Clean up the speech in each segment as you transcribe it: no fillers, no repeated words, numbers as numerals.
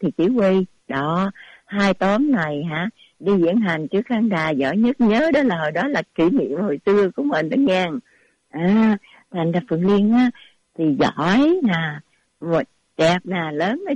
thì chỉ huy. Đó, 2 tóm này hả, đi diễn hành trước khán đài giỏi nhất. Nhớ đó là hồi đó là kỷ niệm hồi xưa của mình đó nha. Thành ra Phượng Liên á thì giỏi nè, đẹp nè, lớn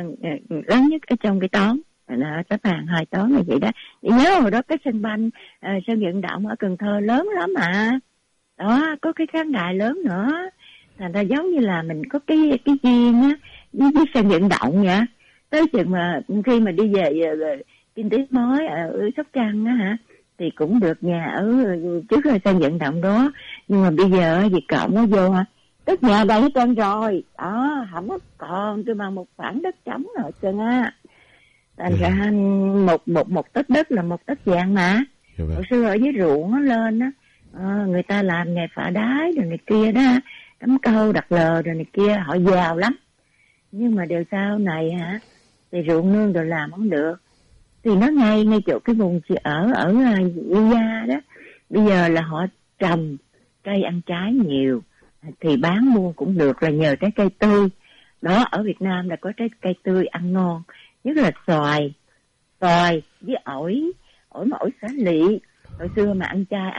nhất ở trong cái tóm là các bạn 2 tóm như vậy đó. Nhớ hồi đó cái sân banh, sân vận động ở Cần Thơ lớn lắm mà. Đó, có cái khán đài lớn nữa. Thành ra giống như là mình có cái duyên á với sân vận động vậy. Tới chừng mà khi mà đi về kinh tế mới ở Sóc Trăng á hả, thì cũng được nhà ở trước sân vận động đó. Nhưng mà bây giờ Việt Cộng nó vô hả, tất nhà đầy hết trơn rồi. Đó, không có còn tôi bằng một khoảng đất trống rồi trơn á. Thành ra một tấc đất là một tấc vàng mà. Hồi xưa ở dưới ruộng nó lên á, người ta làm nghề phá đáy rồi này kia đó, cắm câu đặt lờ rồi này kia, họ giàu lắm. Nhưng mà điều sau này hả, thì ruộng nương rồi làm không được, thì nó ngay chỗ cái vùng ở Gia đó. Bây giờ là họ trồng cây ăn trái nhiều thì bán buôn cũng được, là nhờ trái cây tươi đó. Ở Việt Nam là có trái cây tươi ăn ngon, nhất là xoài với ổi mà ổi xá lị. Hồi xưa mà ăn chay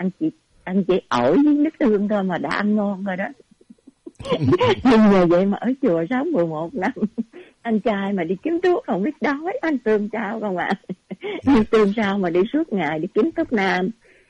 ăn chỉ ổi với nước tương thôi mà đã ăn ngon rồi đó. Nhưng nhờ vậy mà ở chùa sống 11 năm ăn chay mà đi kiếm thuốc không biết đói, ăn tương sao không ạ. Nhưng tương sao mà đi suốt ngày đi kiếm thuốc nam.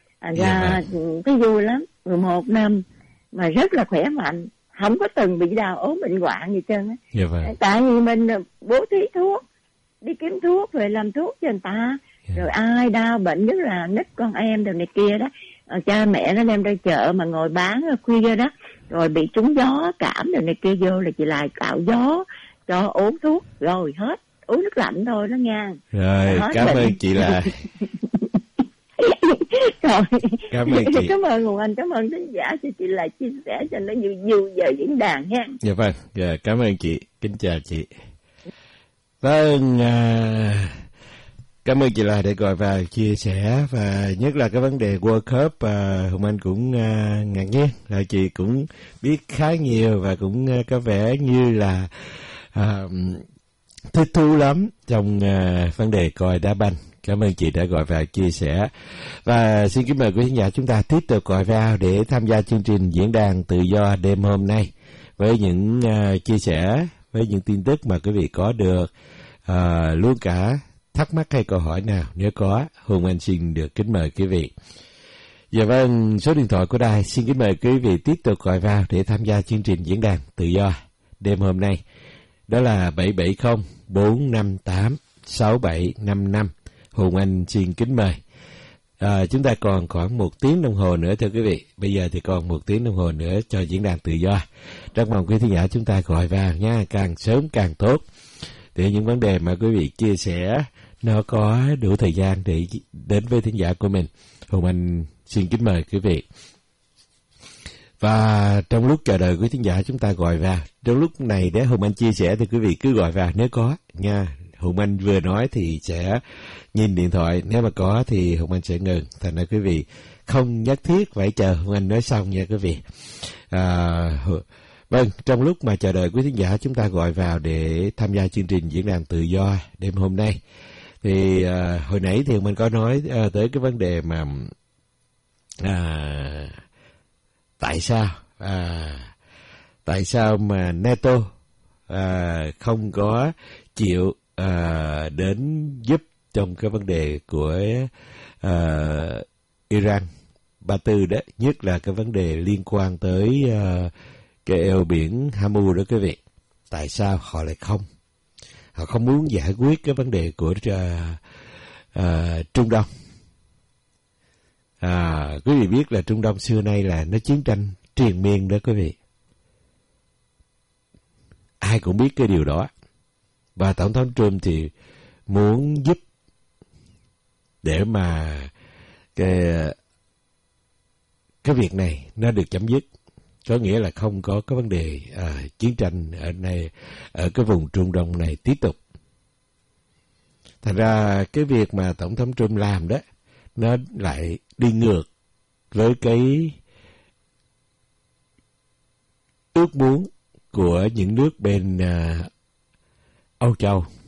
Ra cái vui lắm, 11 năm mà rất là khỏe mạnh, không có từng bị đau ốm bệnh hoạn gì trơn á. Tại vì mình bố thí thuốc, đi kiếm thuốc về làm thuốc cho người ta. Rồi ai đau bệnh, nhất là nít con em rồi này kia đó, cha mẹ nó đem ra chợ mà ngồi bán khuya đó, rồi bị trúng gió cảm rồi này kia, vô là chị lại cạo gió cho uống thuốc rồi hết, uống nước lạnh thôi đó nha. Rồi cảm ơn chị Lại. Rồi, cảm ơn chị. Cảm ơn Hùng Anh, cảm ơn khán giả cho chị Lại chia sẻ cho nó vui giờ diễn đàn nha. Dạ vâng, cảm ơn chị, kính chào chị. Vâng, cảm ơn chị Lại để gọi vào chia sẻ, và nhất là cái vấn đề World Cup, Hùng Anh cũng ngạc nhiên, rồi chị cũng biết khá nhiều và cũng có vẻ như là thích thú lắm trong vấn đề coi đá banh. Cảm ơn chị đã gọi vào chia sẻ. Và xin kính mời quý khán giả chúng ta tiếp tục gọi vào để tham gia chương trình diễn đàn tự do đêm hôm nay với những chia sẻ, với những tin tức mà quý vị có được, luôn cả thắc mắc hay câu hỏi nào nếu có, Hùng Anh xin được kính mời quý vị. Dạ vâng, số điện thoại của đài xin kính mời quý vị tiếp tục gọi vào để tham gia chương trình diễn đàn tự do đêm hôm nay. Đó là 770-458-6755. Hùng Anh xin kính mời. Chúng ta còn khoảng 1 tiếng đồng hồ nữa thưa quý vị. Bây giờ thì còn 1 tiếng đồng hồ nữa cho diễn đàn tự do. Rất mong quý thính giả chúng ta gọi vào nha, càng sớm càng tốt, để những vấn đề mà quý vị chia sẻ nó có đủ thời gian để đến với thính giả của mình. Hùng Anh xin kính mời quý vị. Và trong lúc chờ đợi quý thính giả chúng ta gọi vào, trong lúc này để Hùng Anh chia sẻ thì quý vị cứ gọi vào nếu có nha. Hùng Anh vừa nói thì sẽ nhìn điện thoại, nếu mà có thì Hùng Anh sẽ ngừng. Thành ra quý vị không nhất thiết phải chờ Hùng Anh nói xong nha quý vị. Vâng, trong lúc mà chờ đợi quý thính giả chúng ta gọi vào để tham gia chương trình diễn đàn tự do đêm hôm nay, thì hồi nãy thì mình có nói tới cái vấn đề mà tại sao mà NATO không có chịu đến giúp trong cái vấn đề của Iran, Ba Tư đó, nhất là cái vấn đề liên quan tới cái eo biển Hormuz đó quý vị. Tại sao họ lại họ không muốn giải quyết cái vấn đề của Trung Đông? Quý vị biết là Trung Đông xưa nay là nó chiến tranh triền miên đó quý vị. Ai cũng biết cái điều đó. Và Tổng thống Trump thì muốn giúp để mà cái việc này nó được chấm dứt. Có nghĩa là không có cái vấn đề chiến tranh ở cái vùng Trung Đông này tiếp tục. Thành ra cái việc mà Tổng thống Trump làm đó, nó lại đi ngược với cái ước muốn của những nước bên Âu Châu